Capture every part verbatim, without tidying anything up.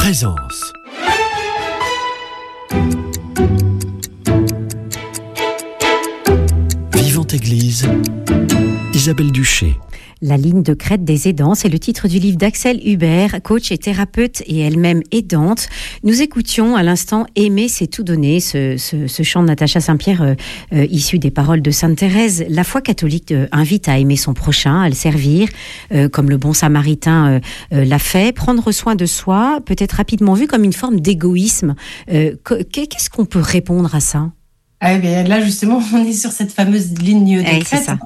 Présence. Vivante Église, Isabelle Duché. La ligne de crête des aidants, c'est le titre du livre d'Axelle Hubert, coach et thérapeute et elle-même aidante. Nous écoutions à l'instant « Aimer, c'est tout donner », ce, ce, ce chant de Natacha Saint-Pierre euh, euh, issu des paroles de Sainte Thérèse. La foi catholique euh, invite à aimer son prochain, à le servir, euh, comme le bon samaritain euh, euh, l'a fait. Prendre soin de soi peut être rapidement vu comme une forme d'égoïsme. Euh, qu'est-ce qu'on peut répondre à ça ? Ah, bien, là, justement, on est sur cette fameuse ligne de eh, crête. C'est ça.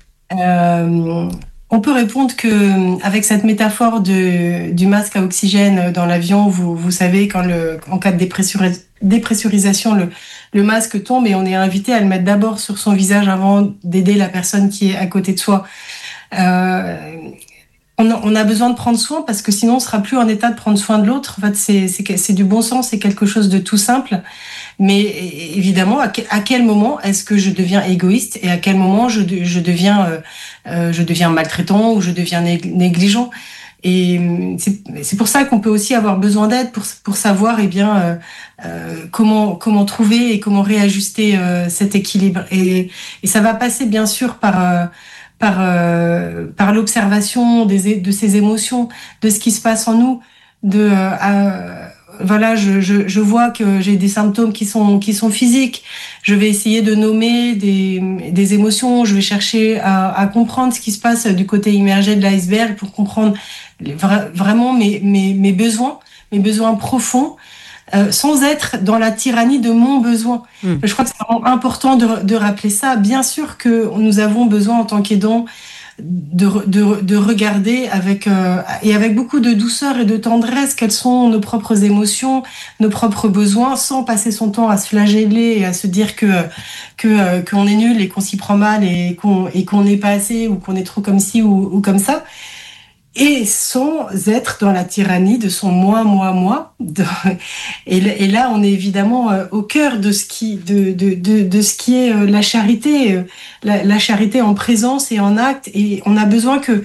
Euh, on peut répondre que, avec cette métaphore de, du masque à oxygène dans l'avion, vous, vous savez, quand le, en cas de dépressuris- dépressurisation, le, le masque tombe et on est invité à le mettre d'abord sur son visage avant d'aider la personne qui est à côté de soi. Euh, on, a, on a besoin de prendre soin parce que sinon on sera plus en état de prendre soin de l'autre. En fait, c'est, c'est, c'est du bon sens, c'est quelque chose de tout simple. Mais évidemment, à quel moment est-ce que je deviens égoïste et à quel moment je, je, deviens, euh, euh, je deviens maltraitant ou je deviens négligent. Et c'est, c'est pour ça qu'on peut aussi avoir besoin d'aide pour, pour savoir eh bien, euh, euh, comment, comment trouver et comment réajuster euh, cet équilibre. Et, et ça va passer bien sûr par... Euh, par, euh, par l'observation des, de ces émotions, de ce qui se passe en nous, de... Euh, Voilà, je, je, je vois que j'ai des symptômes qui sont, qui sont physiques. Je vais essayer de nommer des, des émotions. Je vais chercher à, à comprendre ce qui se passe du côté immergé de l'iceberg pour comprendre les, vra- vraiment mes, mes, mes besoins, mes besoins profonds, euh, sans être dans la tyrannie de mon besoin. Mmh. Je crois que c'est vraiment important de, de rappeler ça. Bien sûr que nous avons besoin en tant qu'aidants De, de, de regarder avec, euh, et avec beaucoup de douceur et de tendresse quelles sont nos propres émotions, nos propres besoins, sans passer son temps à se flageller et à se dire que, que, euh, qu'on est nul et qu'on s'y prend mal et qu'on, et qu'on n'est pas assez ou qu'on est trop comme ci ou, ou comme ça. Et sans être dans la tyrannie de son moi, moi, moi. De... Et, et là, on est évidemment euh, au cœur de ce qui, de, de, de, de ce qui est euh, la charité, euh, la, la charité en présence et en acte. Et on a besoin que,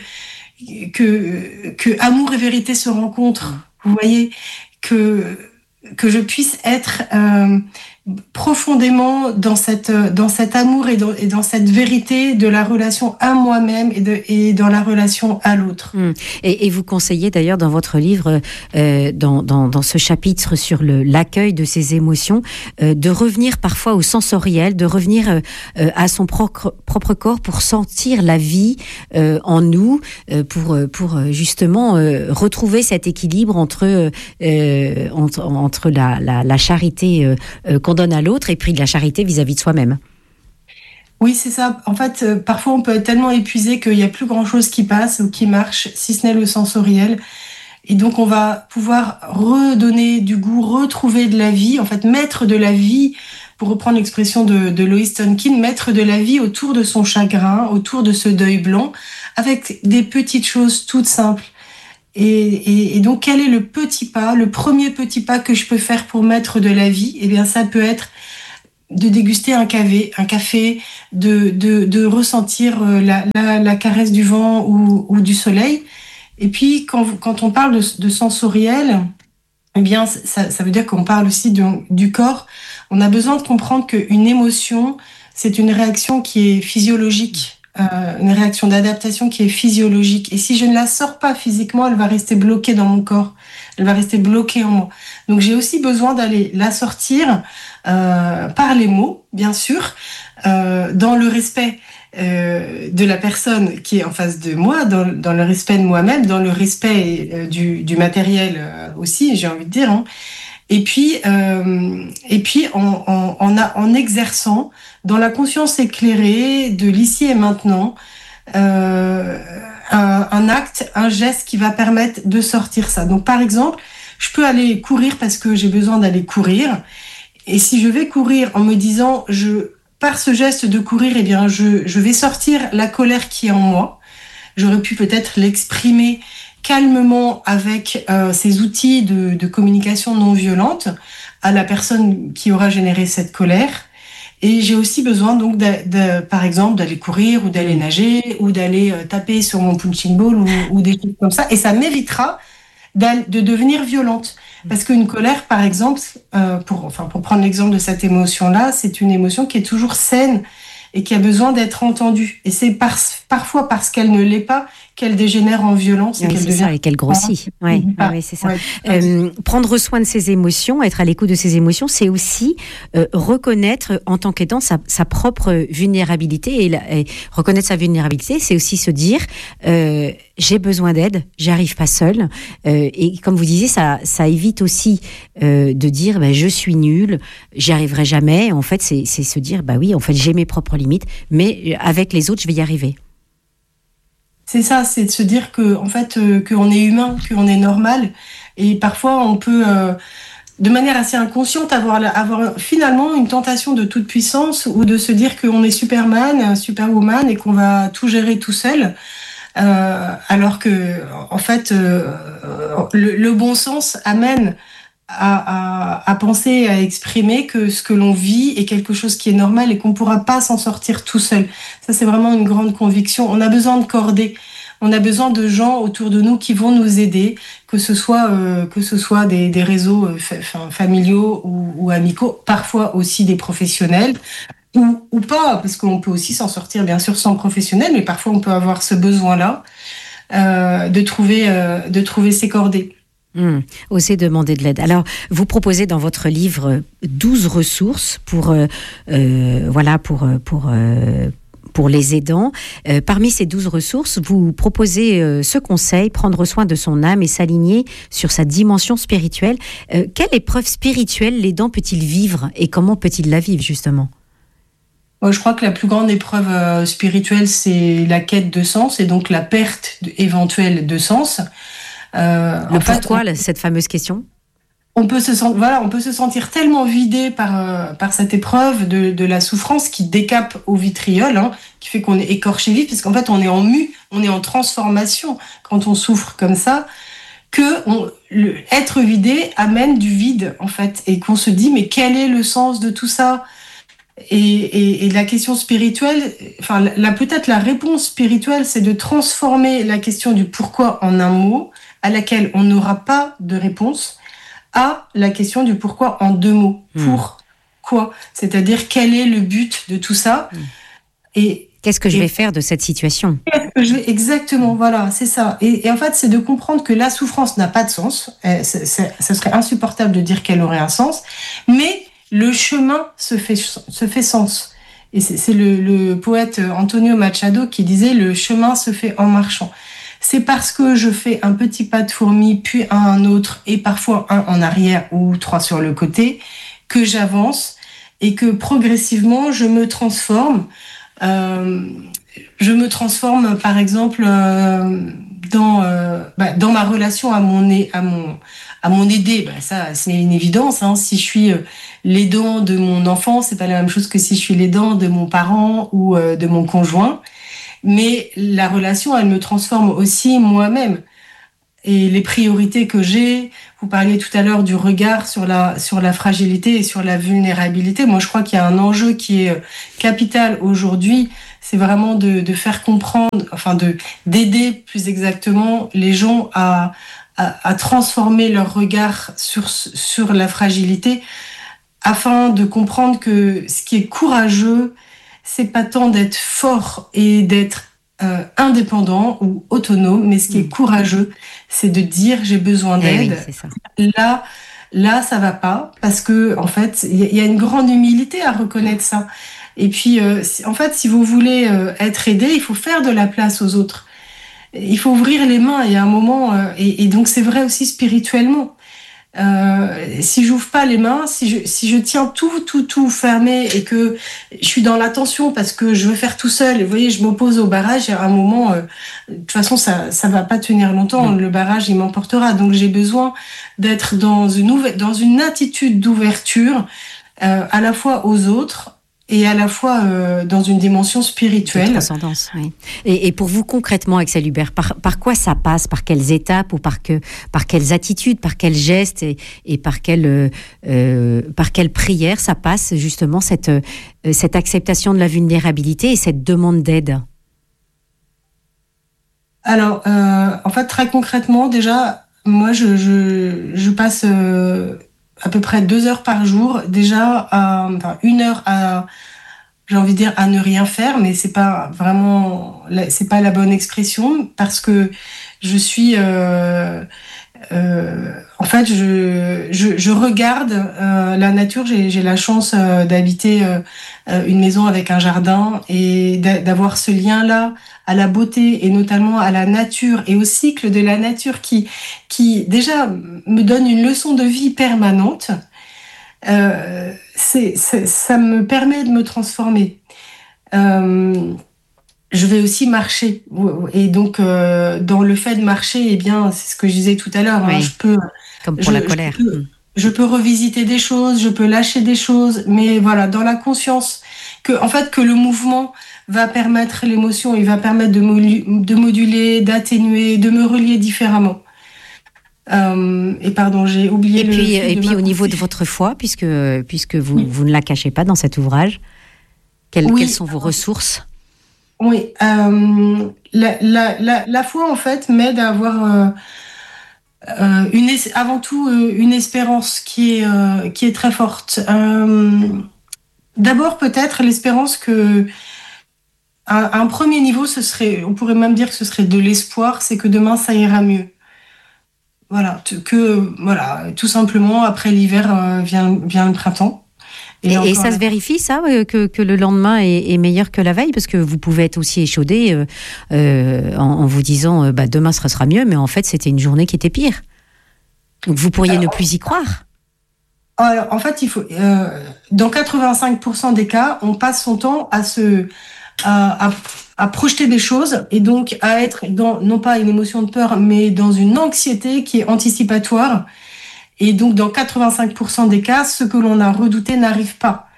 que, que amour et vérité se rencontrent. Vous voyez, que, que je puisse être euh, profondément dans cette dans cet amour et dans, et dans cette vérité de la relation à moi-même et, de, et dans la relation à l'autre. Mmh. Et, et vous conseillez d'ailleurs dans votre livre, euh, dans, dans, dans ce chapitre sur le, l'accueil de ces émotions, euh, de revenir parfois au sensoriel, de revenir euh, à son propre, propre corps pour sentir la vie euh, en nous, euh, pour, pour justement euh, retrouver cet équilibre entre, euh, entre, entre la, la, la charité euh, qu'on donne à l'autre et puis de la charité vis-à-vis de soi-même. Oui, c'est ça. En fait, euh, parfois, on peut être tellement épuisé qu'il n'y a plus grand-chose qui passe ou qui marche, si ce n'est le sensoriel. Et donc, on va pouvoir redonner du goût, retrouver de la vie, en fait, mettre de la vie, pour reprendre l'expression de, de Lois Tonkin, mettre de la vie autour de son chagrin, autour de ce deuil blanc, avec des petites choses toutes simples. Et, et, et donc, quel est le petit pas, le premier petit pas que je peux faire pour mettre de la vie ? Eh bien, ça peut être de déguster un café, un café, de, de, de ressentir la, la, la caresse du vent ou, ou du soleil. Et puis, quand, quand on parle de, de sensoriel, eh bien, ça, ça veut dire qu'on parle aussi de, du corps. On a besoin de comprendre qu'une émotion, c'est une réaction qui est physiologique, euh, une réaction d'adaptation qui est physiologique. Et si je ne la sors pas physiquement, elle va rester bloquée dans mon corps. Elle va rester bloquée en moi. Donc, j'ai aussi besoin d'aller la sortir euh, par les mots, bien sûr, euh, dans le respect euh, de la personne qui est en face de moi, dans, dans le respect de moi-même, dans le respect euh, du, du matériel euh, aussi, j'ai envie de dire. Hein. Et puis, euh, et puis en, en, en, a, en exerçant dans la conscience éclairée de l'ici et maintenant, euh, un, un acte, un geste qui va permettre de sortir ça. Donc, par exemple, je peux aller courir parce que j'ai besoin d'aller courir. Et si je vais courir en me disant, je, par ce geste de courir, eh bien, je, je vais sortir la colère qui est en moi. J'aurais pu peut-être l'exprimer calmement avec euh, ces outils de, de communication non violente à la personne qui aura généré cette colère. Et j'ai aussi besoin, donc, de, de, par exemple, d'aller courir ou d'aller nager ou d'aller euh, taper sur mon punching ball ou, ou des trucs comme ça. Et ça m'évitera de devenir violente. Parce qu'une colère, par exemple, euh, pour, enfin, pour prendre l'exemple de cette émotion-là, c'est une émotion qui est toujours saine et qui a besoin d'être entendue. Et c'est par, parfois parce qu'elle ne l'est pas qu'elle dégénère en violence. Oui, et qu'elle c'est devient... ça, et qu'elle grossit. Oui, Ah, oui, c'est ça. ouais. Euh, prendre soin de ses émotions, être à l'écoute de ses émotions, c'est aussi euh, reconnaître en tant qu'aidant sa, sa propre vulnérabilité. Et, la, et reconnaître sa vulnérabilité, c'est aussi se dire euh, j'ai besoin d'aide, j'y arrive pas seule. Euh, et comme vous disiez, ça, ça évite aussi euh, de dire bah, je suis nulle, j'y arriverai jamais. En fait, c'est, c'est se dire bah oui, en fait, j'ai mes propres limites, mais avec les autres, je vais y arriver. C'est ça, c'est de se dire que en fait euh, qu'on est humain, qu'on est normal, et parfois on peut, euh, de manière assez inconsciente, avoir, avoir finalement une tentation de toute puissance ou de se dire qu'on est Superman, Superwoman et qu'on va tout gérer tout seul, euh, alors que en fait euh, le, le bon sens amène à, à, à penser, à exprimer que ce que l'on vit est quelque chose qui est normal et qu'on ne pourra pas s'en sortir tout seul. Ça, c'est vraiment une grande conviction. On a besoin de cordées. On a besoin de gens autour de nous qui vont nous aider, que ce soit, euh, que ce soit des, des réseaux euh, fa- familiaux ou, ou amicaux, parfois aussi des professionnels, ou, ou pas, parce qu'on peut aussi s'en sortir, bien sûr, sans professionnel, mais parfois on peut avoir ce besoin-là euh, de trouver, euh, de trouver ses cordées. Mmh, oser demander de l'aide. Alors, vous proposez dans votre livre douze ressources pour, euh, euh, voilà, pour, pour, euh, pour les aidants. Euh, parmi ces douze ressources, vous proposez euh, ce conseil, prendre soin de son âme et s'aligner sur sa dimension spirituelle. Euh, quelle épreuve spirituelle l'aidant peut-il vivre et comment peut-il la vivre, justement ? Je crois que la plus grande épreuve euh, spirituelle, c'est la quête de sens et donc la perte éventuelle de sens. Euh, le pourquoi, fait, on, cette fameuse question on peut, se, voilà, on peut se sentir tellement vidé par, euh, par cette épreuve de, de la souffrance qui décape au vitriol, hein, qui fait qu'on est écorché vif, parce qu'en fait, on est en mue, on est en transformation quand on souffre comme ça, que on, le, être vidé amène du vide, en fait, et qu'on se dit, mais quel est le sens de tout ça ? Et, et, et la question spirituelle, enfin, la, peut-être la réponse spirituelle, c'est de transformer la question du pourquoi en un mot, à laquelle on n'aura pas de réponse, à la question du pourquoi en deux mots. Mmh. Pourquoi ? C'est-à-dire, quel est le but de tout ça ? mmh. Et qu'est-ce que je et, vais faire de cette situation ? Qu'est-ce que je vais... Exactement, voilà, c'est ça. Et, et en fait, c'est de comprendre que la souffrance n'a pas de sens. C'est, c'est, ça serait insupportable de dire qu'elle aurait un sens, mais le chemin se fait, se fait sens. Et c'est, c'est le, le poète Antonio Machado qui disait « Le chemin se fait en marchant ». C'est parce que je fais un petit pas de fourmi, puis un, un autre, et parfois un en arrière ou trois sur le côté, que j'avance et que progressivement, je me transforme. Euh, je me transforme, par exemple, euh, dans, euh, bah, dans ma relation à mon, à mon, à mon aidé. Bah, ça, c'est une évidence. Hein. Si je suis l'aidant de mon enfant, c'est pas la même chose que si je suis l'aidant de mon parent ou euh, de mon conjoint. Mais la relation, elle me transforme aussi moi-même. Et les priorités que j'ai, vous parliez tout à l'heure du regard sur la, sur la fragilité et sur la vulnérabilité. Moi, je crois qu'il y a un enjeu qui est capital aujourd'hui. C'est vraiment de, de faire comprendre, enfin de, d'aider plus exactement les gens à, à, à transformer leur regard sur, sur la fragilité afin de comprendre que ce qui est courageux, c'est pas tant d'être fort et d'être euh, indépendant ou autonome, mais ce qui mmh. est courageux, c'est de dire j'ai besoin d'aide. Eh oui, c'est ça. Là, là, ça va pas parce que en fait, il y, y a une grande humilité à reconnaître ça. Et puis, euh, si, en fait, si vous voulez euh, être aidé, il faut faire de la place aux autres. Il faut ouvrir les mains. Il y a un moment, euh, et, et donc c'est vrai aussi spirituellement. Euh, si j'ouvre pas les mains, si je, si je tiens tout, tout, tout fermé et que je suis dans la tension parce que je veux faire tout seul, et vous voyez, je m'oppose au barrage, à un moment, euh, de toute façon, ça, ça va pas tenir longtemps, mmh. le barrage, il m'emportera. Donc, j'ai besoin d'être dans une, ouver- dans une attitude d'ouverture, euh, à la fois aux autres, et à la fois euh, dans une dimension spirituelle. De transcendance, oui. Et, et pour vous, concrètement, Axelle Hubert, par, par quoi ça passe ? Par quelles étapes ou par, que, par quelles attitudes, par quels gestes et, et par, quelle, euh, par quelle prière ça passe, justement, cette, euh, cette acceptation de la vulnérabilité et cette demande d'aide ? Alors, euh, en fait, très concrètement, déjà, moi, je, je, je passe euh, à peu près deux heures par jour, déjà, à, enfin, une heure à, j'ai envie de dire, à ne rien faire, mais c'est pas vraiment, c'est pas la bonne expression, parce que je suis, euh, euh, en fait, je, je, je regarde euh, la nature. J'ai, j'ai la chance euh, d'habiter euh, une maison avec un jardin et d'avoir ce lien-là à la beauté et notamment à la nature et au cycle de la nature qui, qui déjà me donne une leçon de vie permanente. Euh, c'est, c'est, ça me permet de me transformer. Euh, je vais aussi marcher et donc euh, dans le fait de marcher, eh bien, c'est ce que je disais tout à l'heure. Oui. Hein, je peux, comme pour je, la colère. Je peux, je peux revisiter des choses, je peux lâcher des choses, mais voilà, dans la conscience que, en fait, que le mouvement va permettre l'émotion, il va permettre de, modu- de moduler, d'atténuer, de me relier différemment. Euh, et pardon, j'ai oublié et le. Puis, et puis, au pensée. niveau de votre foi, puisque puisque vous oui. vous ne la cachez pas dans cet ouvrage, quelles, oui. quelles sont vos ressources? Oui, euh, la, la, la, la foi en fait m'aide à avoir euh, euh, une, avant tout euh, une espérance qui est euh, qui est très forte. Euh, d'abord peut-être l'espérance que à un premier niveau, ce serait, on pourrait même dire que ce serait de l'espoir, c'est que demain ça ira mieux. Voilà, que voilà, tout simplement après l'hiver euh, vient vient le printemps. Et, et, et ça se vérifie, ça, que, que le lendemain est, est meilleur que la veille? Parce que vous pouvez être aussi échaudé euh, euh, en, en vous disant euh, bah, demain ce sera mieux, mais en fait c'était une journée qui était pire. Donc vous pourriez alors, ne plus y croire. Alors, en fait, il faut, euh, dans quatre-vingt-cinq pour cent des cas, on passe son temps à se, à, à, à projeter des choses et donc à être dans, non pas une émotion de peur, mais dans une anxiété qui est anticipatoire. Et donc, dans quatre-vingt-cinq pour cent des cas, ce que l'on a redouté n'arrive pas.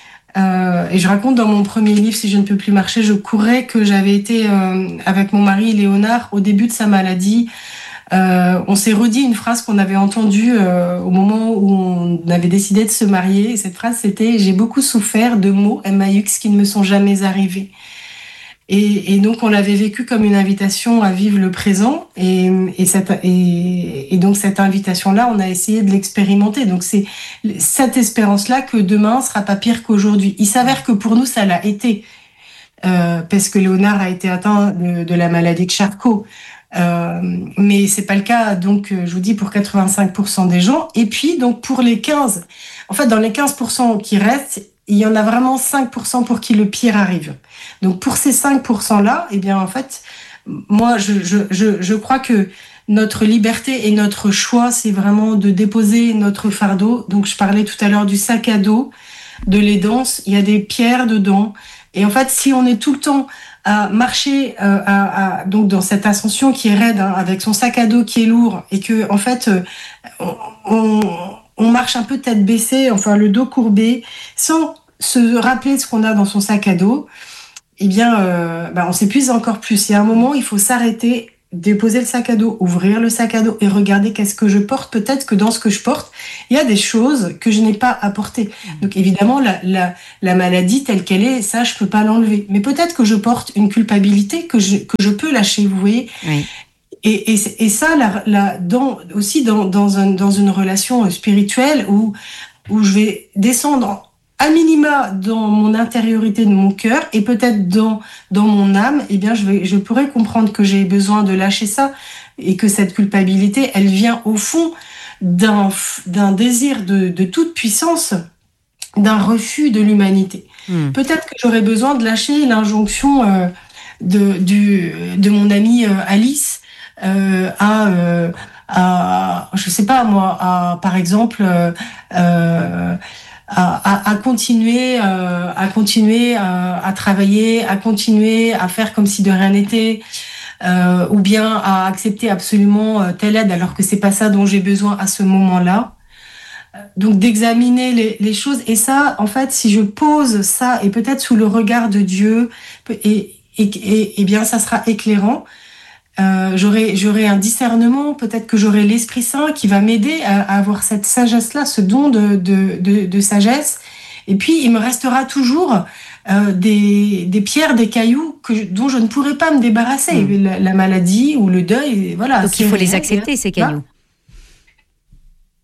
Euh, et je raconte dans mon premier livre, Si je ne peux plus marcher, je courais que j'avais été euh, avec mon mari Léonard au début de sa maladie. Euh, on s'est redit une phrase qu'on avait entendue euh, au moment où on avait décidé de se marier. Et cette phrase, c'était « J'ai beaucoup souffert de mots M A X qui ne me sont jamais arrivés ». Et, et donc, on l'avait vécu comme une invitation à vivre le présent. Et, et, cette, et, et donc, cette invitation-là, on a essayé de l'expérimenter. Donc, c'est cette espérance-là que demain sera pas pire qu'aujourd'hui. Il s'avère que pour nous, ça l'a été. Euh, parce que Léonard a été atteint de, de la maladie de Charcot. Euh, mais c'est pas le cas, donc, je vous dis, pour quatre-vingt-cinq pour cent des gens. Et puis, donc, pour les quinze, en fait, dans les quinze pour cent qui restent, il y en a vraiment cinq pour cent pour qui le pire arrive. Donc, pour ces cinq pour cent-là, eh bien, en fait, moi, je, je, je, je crois que notre liberté et notre choix, c'est vraiment de déposer notre fardeau. Donc, je parlais tout à l'heure du sac à dos, de l'aidance. Il y a des pierres dedans. Et en fait, si on est tout le temps à marcher euh, à, à, donc dans cette ascension qui est raide, hein, avec son sac à dos qui est lourd, et que, en fait, euh, on... on marche un peu tête baissée, enfin le dos courbé, sans se rappeler de ce qu'on a dans son sac à dos, eh bien, euh, bah, on s'épuise encore plus. Il y a un moment, il faut s'arrêter, déposer le sac à dos, ouvrir le sac à dos et regarder qu'est-ce que je porte. Peut-être que dans ce que je porte, il y a des choses que je n'ai pas à porter. Donc évidemment, la, la, la maladie telle qu'elle est, ça, je peux pas l'enlever. Mais peut-être que je porte une culpabilité que je, que je peux lâcher, vous voyez. Oui. Et, et, et ça, la, la, dans, aussi dans, dans, un, dans une relation spirituelle où, où je vais descendre à minima dans mon intériorité de mon cœur et peut-être dans, dans mon âme, eh bien, je, vais, je pourrais comprendre que j'ai besoin de lâcher ça et que cette culpabilité, elle vient au fond d'un, d'un désir de, de toute puissance, d'un refus de l'humanité. Mmh. Peut-être que j'aurais besoin de lâcher l'injonction euh, de, du, de mon amie euh, Alice, Euh, à, euh, à, je sais pas moi, à, par exemple, euh, à, à, à continuer, euh, à continuer à, à travailler, à continuer à faire comme si de rien n'était, euh, ou bien à accepter absolument telle aide alors que c'est pas ça dont j'ai besoin à ce moment-là. Donc d'examiner les, les choses, et ça, en fait, si je pose ça et peut-être sous le regard de Dieu, et, et, et, et bien ça sera éclairant. Euh, j'aurai, j'aurai un discernement, peut-être que j'aurai l'Esprit Saint qui va m'aider à, à avoir cette sagesse-là, ce don de, de, de, de sagesse. Et puis, il me restera toujours euh, des, des pierres, des cailloux que, dont je ne pourrai pas me débarrasser. Mmh. La, la maladie ou le deuil, voilà. Donc, il faut les accepter, ces cailloux.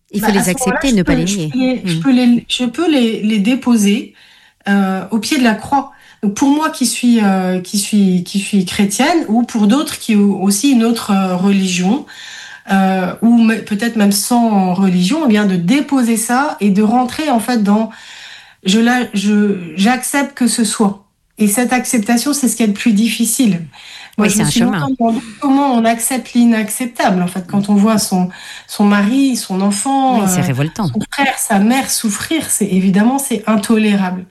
Il faut bah, les accepter, ne pas les nier. Je peux les, mmh. je peux les, je peux les, les déposer euh, au pied de la croix. Donc pour moi qui suis, euh, qui suis, qui suis chrétienne, ou pour d'autres qui ont aussi une autre euh, religion, euh, ou m- peut-être même sans religion, eh bien de déposer ça et de rentrer en fait dans, je la, je, j'accepte que ce soit. Et cette acceptation, c'est ce qui est le plus difficile. Moi, Oui, je c'est me un suis chemin. longtemps demandé comment on accepte l'inacceptable. En fait, quand on voit son, son mari, son enfant, Oui, c'est euh, révoltant. son frère, sa mère souffrir, c'est évidemment c'est intolérable.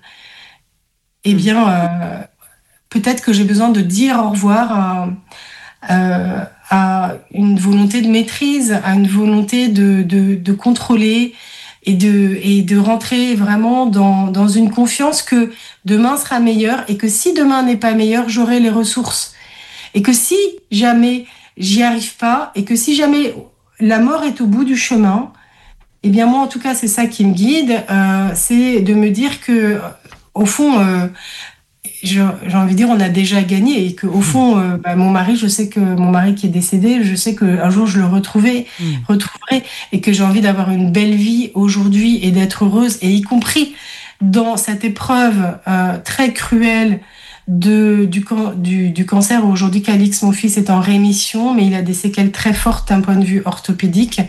Eh Mm. bien, euh, peut-être que j'ai besoin de dire au revoir à, euh, à une volonté de maîtrise, à une volonté de, de, de contrôler et de, et de rentrer vraiment dans, dans une confiance que demain sera meilleur et que si demain n'est pas meilleur, j'aurai les ressources. Et que si jamais j'y arrive pas et que si jamais la mort est au bout du chemin, eh bien moi en tout cas c'est ça qui me guide, euh, c'est de me dire que au fond, euh, je, j'ai envie de dire on a déjà gagné et que au fond, euh, bah, mon mari, je sais que mon mari qui est décédé, je sais qu'un jour je le retrouverai, Mm. retrouverai et que j'ai envie d'avoir une belle vie aujourd'hui et d'être heureuse et y compris dans cette épreuve euh, très cruelle de, du, can- du, du cancer. Aujourd'hui, Calix, mon fils, est en rémission, mais il a des séquelles très fortes d'un point de vue orthopédique.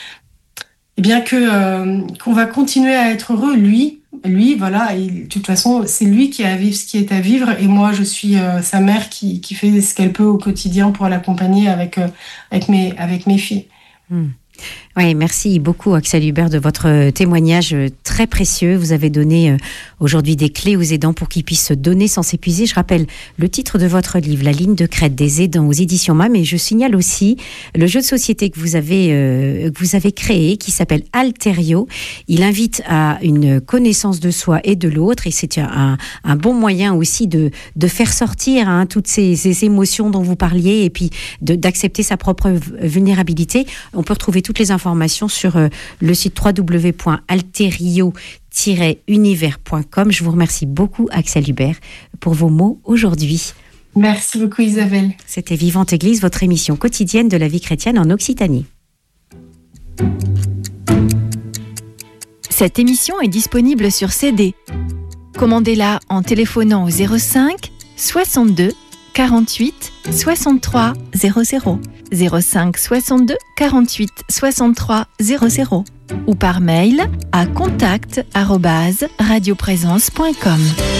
Et bien que euh, qu'on va continuer à être heureux, lui, lui, voilà, et de toute façon, c'est lui qui a à vivre ce qui est à vivre, et moi, je suis euh, sa mère qui, qui fait ce qu'elle peut au quotidien pour l'accompagner avec euh, avec mes avec mes filles. Mm. Oui, merci beaucoup Axel Hubert de votre témoignage très précieux. Vous avez donné euh, aujourd'hui des clés aux aidants pour qu'ils puissent se donner sans s'épuiser. Je rappelle le titre de votre livre, La ligne de crête des aidants aux éditions M A M, et je signale aussi le jeu de société que vous avez, euh, que vous avez créé qui s'appelle Alterio. Il invite à une connaissance de soi et de l'autre, et c'est un, un bon moyen aussi de, de faire sortir hein, toutes ces, ces émotions dont vous parliez et puis de, d'accepter sa propre vulnérabilité. On peut retrouver toutes les informations sur euh, le site w w w point alterio tiret univers point com. Je vous remercie beaucoup, Axel Hubert, pour vos mots aujourd'hui. Merci beaucoup, Isabelle. C'était Vivante Église, votre émission quotidienne de la vie chrétienne en Occitanie. Cette émission est disponible sur C D. Commandez-la en téléphonant au zéro cinq soixante-deux quarante-huit soixante-trois zéro zéro, zéro cinq soixante-deux quarante-huit soixante-trois zéro zéro ou par mail à contact arobase radioprésence point com.